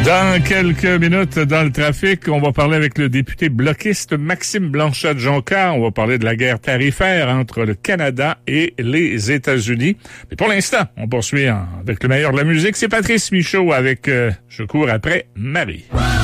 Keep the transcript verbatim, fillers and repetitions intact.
Dans quelques minutes, dans le trafic, on va parler avec le député bloquiste Maxime Blanchette-Jonca. On va parler de la guerre tarifaire entre le Canada et les États-Unis. Mais pour l'instant, on poursuit en, avec le meilleur de la musique. C'est Patrice Michaud avec euh, Je cours après Marie.